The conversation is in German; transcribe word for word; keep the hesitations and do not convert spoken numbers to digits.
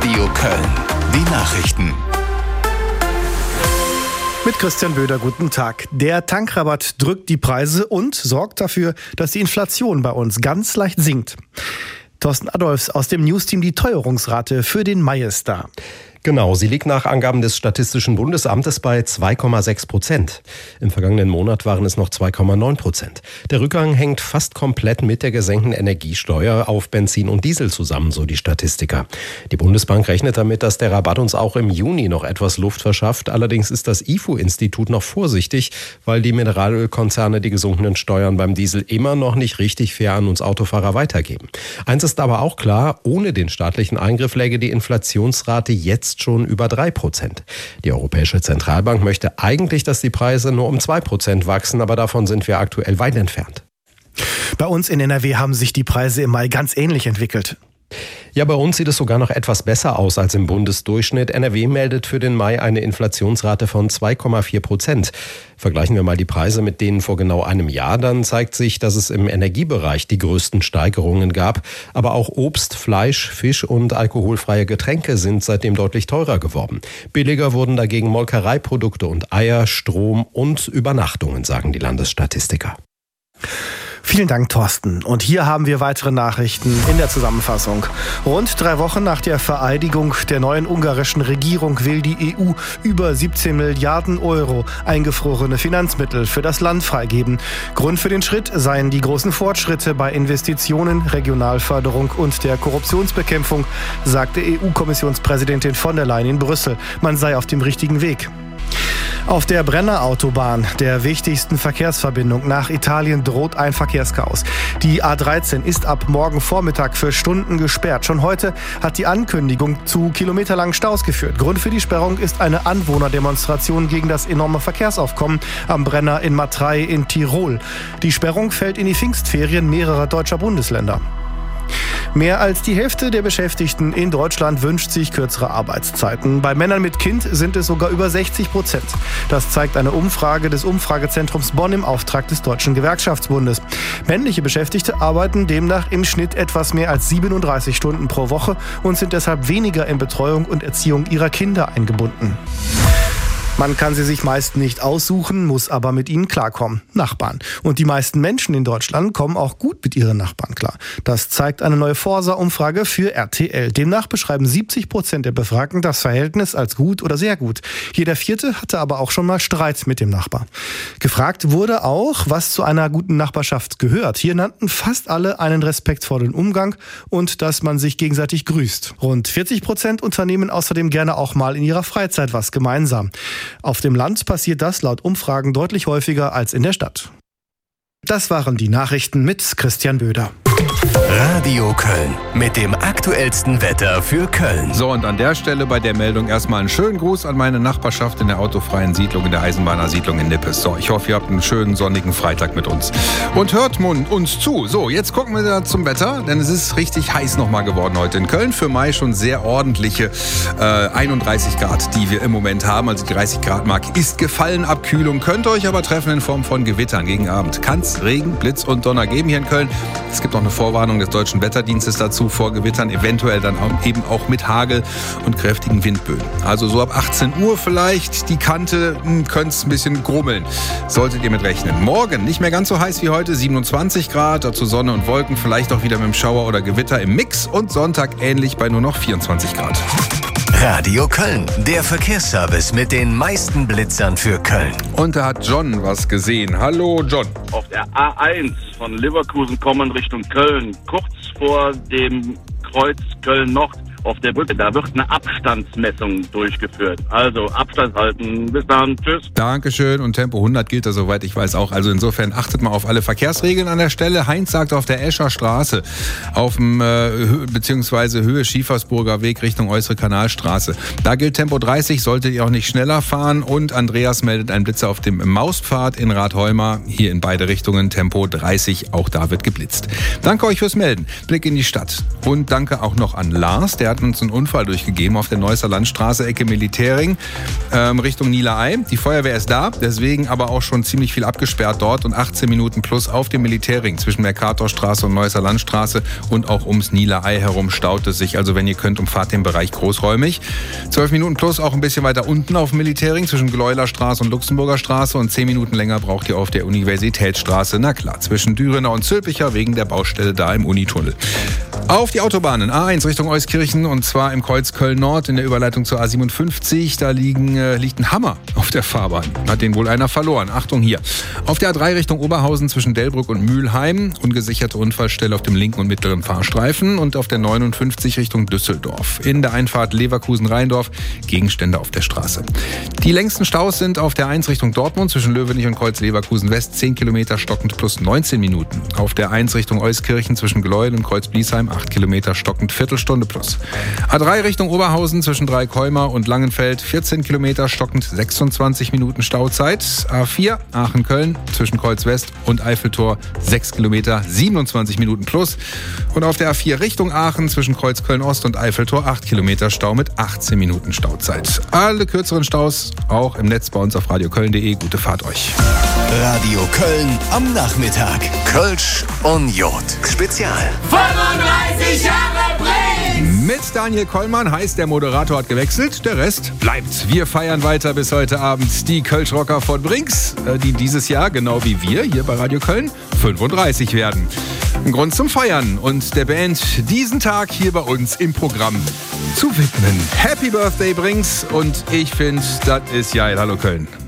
Radio Köln. Die Nachrichten. Mit Christian Böder, guten Tag. Der Tankrabatt drückt die Preise und sorgt dafür, dass die Inflation bei uns ganz leicht sinkt. Thorsten Adolfs aus dem Newsteam, die Teuerungsrate für den Mai ist da. Genau, sie liegt nach Angaben des Statistischen Bundesamtes bei zwei Komma sechs Prozent. Im vergangenen Monat waren es noch zwei Komma neun Prozent. Der Rückgang hängt fast komplett mit der gesenkten Energiesteuer auf Benzin und Diesel zusammen, so die Statistiker. Die Bundesbank rechnet damit, dass der Rabatt uns auch im Juni noch etwas Luft verschafft. Allerdings ist das I F O-Institut noch vorsichtig, weil die Mineralölkonzerne die gesunkenen Steuern beim Diesel immer noch nicht richtig fair an uns Autofahrer weitergeben. Eins ist aber auch klar, ohne den staatlichen Eingriff läge die Inflationsrate jetzt schon über drei Prozent. Die Europäische Zentralbank möchte eigentlich, dass die Preise nur um zwei Prozent wachsen, aber davon sind wir aktuell weit entfernt. Bei uns in N R W haben sich die Preise im Mai ganz ähnlich entwickelt. Ja, bei uns sieht es sogar noch etwas besser aus als im Bundesdurchschnitt. N R W meldet für den Mai eine Inflationsrate von zwei Komma vier Prozent. Vergleichen wir mal die Preise mit denen vor genau einem Jahr, dann zeigt sich, dass es im Energiebereich die größten Steigerungen gab. Aber auch Obst, Fleisch, Fisch und alkoholfreie Getränke sind seitdem deutlich teurer geworden. Billiger wurden dagegen Molkereiprodukte und Eier, Strom und Übernachtungen, sagen die Landesstatistiker. Vielen Dank, Thorsten. Und hier haben wir weitere Nachrichten in der Zusammenfassung. Rund drei Wochen nach der Vereidigung der neuen ungarischen Regierung will die E U über siebzehn Milliarden Euro eingefrorene Finanzmittel für das Land freigeben. Grund für den Schritt seien die großen Fortschritte bei Investitionen, Regionalförderung und der Korruptionsbekämpfung, sagte E U-Kommissionspräsidentin von der Leyen in Brüssel. Man sei auf dem richtigen Weg. Auf der Brenner-Autobahn, der wichtigsten Verkehrsverbindung nach Italien, droht ein Verkehrschaos. Die A dreizehn ist ab morgen Vormittag für Stunden gesperrt. Schon heute hat die Ankündigung zu kilometerlangen Staus geführt. Grund für die Sperrung ist eine Anwohnerdemonstration gegen das enorme Verkehrsaufkommen am Brenner in Matrei in Tirol. Die Sperrung fällt in die Pfingstferien mehrerer deutscher Bundesländer. Mehr als die Hälfte der Beschäftigten in Deutschland wünscht sich kürzere Arbeitszeiten. Bei Männern mit Kind sind es sogar über sechzig Prozent. Das zeigt eine Umfrage des Umfragezentrums Bonn im Auftrag des Deutschen Gewerkschaftsbundes. Männliche Beschäftigte arbeiten demnach im Schnitt etwas mehr als siebenunddreißig Stunden pro Woche und sind deshalb weniger in Betreuung und Erziehung ihrer Kinder eingebunden. Man kann sie sich meist nicht aussuchen, muss aber mit ihnen klarkommen. Nachbarn. Und die meisten Menschen in Deutschland kommen auch gut mit ihren Nachbarn klar. Das zeigt eine neue Forsa-Umfrage für R T L. Demnach beschreiben siebzig Prozent der Befragten das Verhältnis als gut oder sehr gut. Jeder Vierte hatte aber auch schon mal Streit mit dem Nachbar. Gefragt wurde auch, was zu einer guten Nachbarschaft gehört. Hier nannten fast alle einen respektvollen Umgang und dass man sich gegenseitig grüßt. Rund vierzig Prozent unternehmen außerdem gerne auch mal in ihrer Freizeit was gemeinsam. Auf dem Land passiert das laut Umfragen deutlich häufiger als in der Stadt. Das waren die Nachrichten mit Christian Böder. Radio Köln mit dem aktuellsten Wetter für Köln. So, und an der Stelle bei der Meldung erstmal einen schönen Gruß an meine Nachbarschaft in der autofreien Siedlung, in der Eisenbahnersiedlung in Nippes. So, ich hoffe, ihr habt einen schönen sonnigen Freitag mit uns. Und hört uns zu. So, jetzt gucken wir da zum Wetter, denn es ist richtig heiß nochmal geworden heute in Köln. Für Mai schon sehr ordentliche äh, einunddreißig Grad, die wir im Moment haben. Also die dreißig Grad Marke ist gefallen. Abkühlung könnte euch aber treffen in Form von Gewittern gegen Abend. Kann es Regen, Blitz und Donner geben hier in Köln. Es gibt noch eine Vorwarnung des Deutschen Wetterdienstes dazu vor Gewittern, eventuell dann auch eben auch mit Hagel und kräftigen Windböen. Also so ab achtzehn Uhr vielleicht die Kante, könnte es ein bisschen grummeln. Solltet ihr mit rechnen. Morgen nicht mehr ganz so heiß wie heute, siebenundzwanzig Grad, dazu Sonne und Wolken, vielleicht auch wieder mit dem Schauer oder Gewitter im Mix und Sonntag ähnlich bei nur noch vierundzwanzig Grad. Radio Köln, der Verkehrsservice mit den meisten Blitzern für Köln. Und da hat John was gesehen. Hallo John. Auf der A eins von Leverkusen kommen Richtung Köln, kurz vor dem Kreuz Köln-Nord auf der Brücke, da wird eine Abstandsmessung durchgeführt. Also Abstand halten. Bis dann. Tschüss. Dankeschön. Und Tempo hundert gilt da, soweit ich weiß, auch. Also insofern achtet mal auf alle Verkehrsregeln an der Stelle. Heinz sagt auf der Escher Straße, auf dem äh, beziehungsweise Höhe Schiefersburger Weg Richtung Äußere Kanalstraße. Da gilt Tempo dreißig, solltet ihr auch nicht schneller fahren. Und Andreas meldet einen Blitzer auf dem Mauspfad in Rathholma. Hier in beide Richtungen Tempo dreißig. Auch da wird geblitzt. Danke euch fürs Melden. Blick in die Stadt. Und danke auch noch an Lars. Der hat hat uns einen Unfall durchgegeben auf der Neusser Landstraße, Ecke Militärring, ähm, Richtung Niederey. Die Feuerwehr ist da, deswegen aber auch schon ziemlich viel abgesperrt dort und achtzehn Minuten plus auf dem Militärring zwischen Mercatorstraße und Neusser Landstraße und auch ums Niederey herum staut es sich. Also wenn ihr könnt, umfahrt den Bereich großräumig. zwölf Minuten plus auch ein bisschen weiter unten auf dem Militärring zwischen Gleulerstraße und Luxemburger Straße und zehn Minuten länger braucht ihr auf der Universitätsstraße. Na klar, zwischen Dürenau und Zülpicher wegen der Baustelle da im Unitunnel. Auf die Autobahnen A eins Richtung Euskirchen und zwar im Kreuz Köln-Nord in der Überleitung zur A siebenundfünfzig. Da liegen, äh, liegt ein Hammer auf der Fahrbahn. Hat den wohl einer verloren. Achtung hier. Auf der A drei Richtung Oberhausen zwischen Delbrück und Mülheim. Ungesicherte Unfallstelle auf dem linken und mittleren Fahrstreifen. Und auf der neunundfünfzig Richtung Düsseldorf. In der Einfahrt Leverkusen-Rheindorf Gegenstände auf der Straße. Die längsten Staus sind auf der eins Richtung Dortmund zwischen Löwenich und Kreuz Leverkusen-West zehn Kilometer stockend plus neunzehn Minuten. Auf der eins Richtung Euskirchen zwischen Gleuel und Kreuz Bliesheim acht Kilometer stockend Viertelstunde plus. A drei Richtung Oberhausen zwischen Dreikolmer und Langenfeld vierzehn Kilometer stockend sechsundzwanzig Minuten Stauzeit. A vier Aachen-Köln zwischen Kreuz West und Eiffeltor sechs Kilometer siebenundzwanzig Minuten plus. Und auf der A vier Richtung Aachen zwischen Kreuz Köln-Ost und Eiffeltor acht Kilometer Stau mit achtzehn Minuten Stauzeit. Alle kürzeren Staus auch im Netz bei uns auf radio köln punkt de. Gute Fahrt euch. Radio Köln am Nachmittag. Kölsch und Jod. Spezial. fünfunddreißig Jahre Brings! Mit Daniel Kollmann heißt, der Moderator hat gewechselt, der Rest bleibt. Wir feiern weiter bis heute Abend die Kölsch-Rocker von Brinks, die dieses Jahr, genau wie wir hier bei Radio Köln, fünfunddreißig werden. Ein Grund zum Feiern und der Band diesen Tag hier bei uns im Programm zu widmen. Happy Birthday Brinks und ich finde, das ist geil. Hallo Köln.